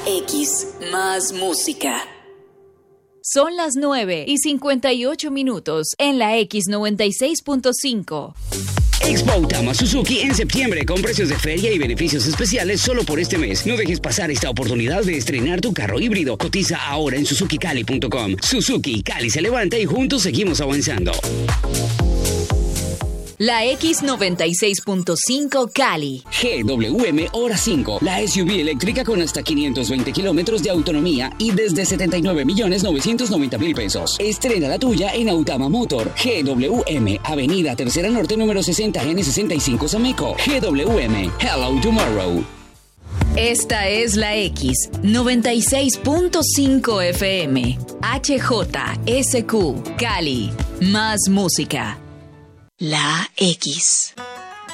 X más música. Son las 9:58 en la X96.5. Expo Autama Suzuki en septiembre con precios de feria y beneficios especiales solo por este mes. No dejes pasar esta oportunidad de estrenar tu carro híbrido. Cotiza ahora en SuzukiCali.com. Suzuki, Cali se levanta y juntos seguimos avanzando. La X96.5 Cali. GWM Hora 5, la SUV eléctrica con hasta 520 kilómetros de autonomía y desde 79.990.000 pesos. Estrena la tuya en Autama Motor. GWM, Avenida Tercera Norte número 60 N65 Sameco. GWM, Hello Tomorrow. Esta es la X96.5 FM. HJSQ Cali. Más música. La X.